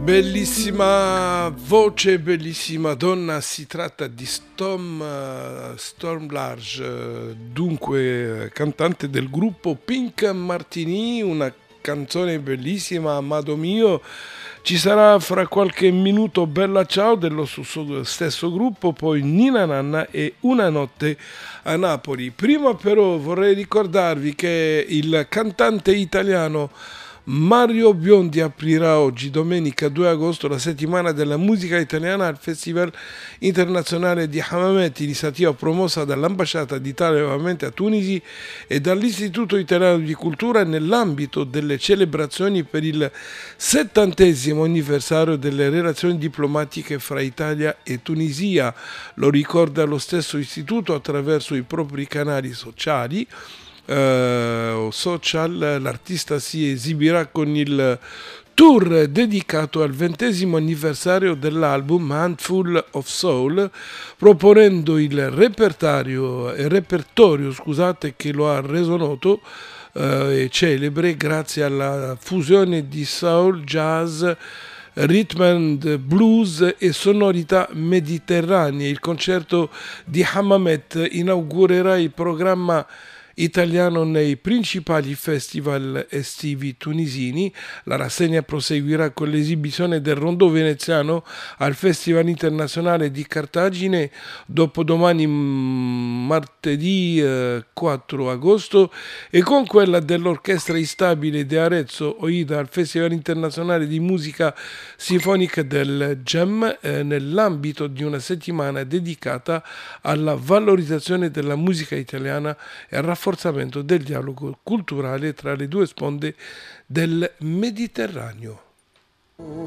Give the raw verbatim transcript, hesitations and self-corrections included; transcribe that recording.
Bellissima voce, bellissima donna, si tratta di Storm, eh, Storm Large, eh, dunque eh, cantante del gruppo Pink Martini, una canzone bellissima, Amato mio. Ci sarà fra qualche minuto Bella Ciao dello stesso stesso gruppo, poi Nina Nanna e Una notte a Napoli. Prima però vorrei ricordarvi che il cantante italiano Mario Biondi aprirà oggi, domenica due agosto, la settimana della musica italiana al Festival internazionale di Hammamet, iniziativa promossa dall'Ambasciata d'Italia ovviamente a Tunisi e dall'Istituto Italiano di Cultura nell'ambito delle celebrazioni per il settantesimo anniversario delle relazioni diplomatiche fra Italia e Tunisia. Lo ricorda lo stesso istituto attraverso i propri canali sociali. Uh, social, l'artista si esibirà con il tour dedicato al ventesimo anniversario dell'album Handful of Soul, proponendo il repertorio, il repertorio scusate, che lo ha reso noto uh, e celebre grazie alla fusione di soul, jazz, rhythm and blues e sonorità mediterranee. Il concerto di Hammamet inaugurerà il programma italiano nei principali festival estivi tunisini. La rassegna proseguirà con l'esibizione del rondò veneziano al Festival internazionale di Cartagine dopodomani martedì eh, quattro agosto e con quella dell'Orchestra Instabile di Arezzo Oida al Festival internazionale di musica sinfonica del Gem eh, nell'ambito di una settimana dedicata alla valorizzazione della musica italiana e al rafforzamento del dialogo culturale tra le due sponde del Mediterraneo.